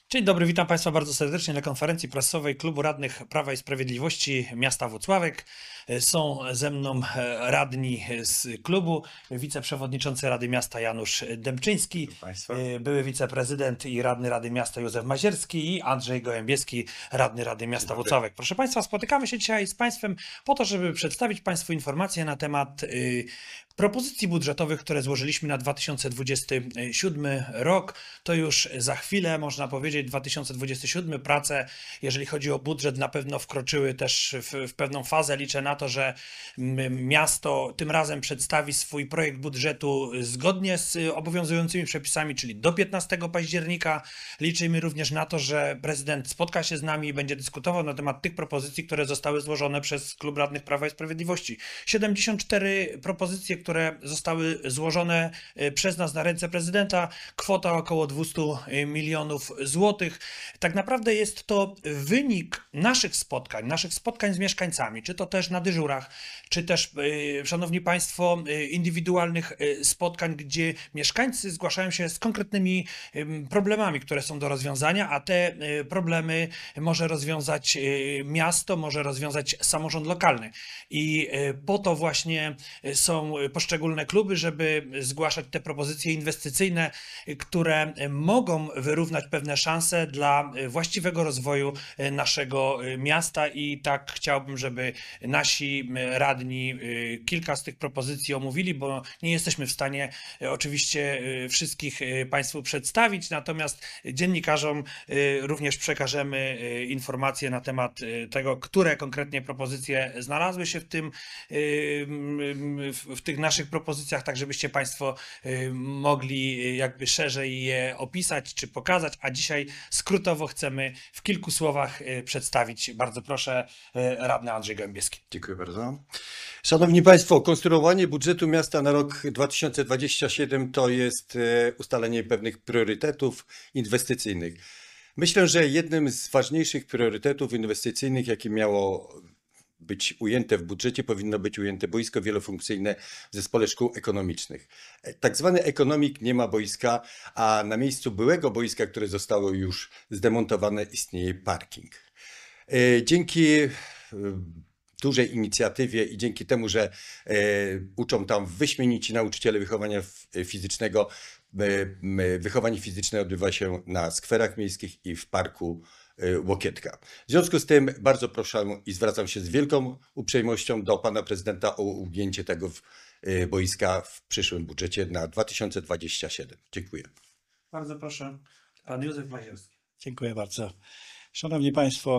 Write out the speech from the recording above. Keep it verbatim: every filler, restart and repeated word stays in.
Dzień dobry, witam Państwa bardzo serdecznie na konferencji prasowej Klubu Radnych Prawa i Sprawiedliwości Miasta Włocławek. Są ze mną radni z klubu, wiceprzewodniczący Rady Miasta Janusz Dębczyński, były wiceprezydent i radny Rady Miasta Józef Mazierski i Andrzej Gołębieski, radny Rady Miasta Włocławek. Proszę Państwa, spotykamy się dzisiaj z Państwem po to, żeby przedstawić Państwu informacje na temat y, propozycji budżetowych, które złożyliśmy na dwa tysiące dwudziesty siódmy rok. To już za chwilę, można powiedzieć, dwa tysiące dwudziesty siódmy. Prace, jeżeli chodzi o budżet, na pewno wkroczyły też w, w pewną fazę. Liczę na to, że miasto tym razem przedstawi swój projekt budżetu zgodnie z obowiązującymi przepisami, czyli do piętnastego października. Liczymy również na to, że prezydent spotka się z nami i będzie dyskutował na temat tych propozycji, które zostały złożone przez Klub Radnych Prawa i Sprawiedliwości. siedemdziesiąt cztery propozycje, które zostały złożone przez nas na ręce prezydenta, kwota około dwieście milionów złotych. Tak naprawdę jest to wynik naszych spotkań, naszych spotkań z mieszkańcami, czy to też na dyżurach, czy też, szanowni państwo, indywidualnych spotkań, gdzie mieszkańcy zgłaszają się z konkretnymi problemami, które są do rozwiązania, a te problemy może rozwiązać miasto, może rozwiązać samorząd lokalny. I po to właśnie są poszczególne kluby, żeby zgłaszać te propozycje inwestycyjne, które mogą wyrównać pewne szanse dla właściwego rozwoju naszego miasta i tak chciałbym, żeby nasi radni kilka z tych propozycji omówili, bo nie jesteśmy w stanie oczywiście wszystkich Państwu przedstawić, natomiast dziennikarzom również przekażemy informacje na temat tego, które konkretnie propozycje znalazły się w tym, w tych naszych propozycjach, tak żebyście Państwo mogli jakby szerzej je opisać czy pokazać, a dzisiaj skrótowo chcemy w kilku słowach przedstawić. Bardzo proszę, radny Andrzej Gołębieski. Dziękuję bardzo. Szanowni Państwo, konstruowanie budżetu miasta na rok dwa tysiące dwudziesty siódmy to jest ustalenie pewnych priorytetów inwestycyjnych. Myślę, że jednym z ważniejszych priorytetów inwestycyjnych, jakie miało być ujęte w budżecie, powinno być ujęte boisko wielofunkcyjne w zespole szkół ekonomicznych. Tak zwany ekonomik nie ma boiska, a na miejscu byłego boiska, które zostało już zdemontowane, istnieje parking. Dzięki dużej inicjatywie i dzięki temu, że uczą tam wyśmienici nauczyciele wychowania fizycznego, wychowanie fizyczne odbywa się na skwerach miejskich i w parku Łokietka. W związku z tym bardzo proszę i zwracam się z wielką uprzejmością do pana prezydenta o ujęcie tego boiska w przyszłym budżecie na dwa tysiące dwudziesty siódmy. Dziękuję. Bardzo proszę, pan Józef Mazierski. Dziękuję bardzo. Szanowni Państwo,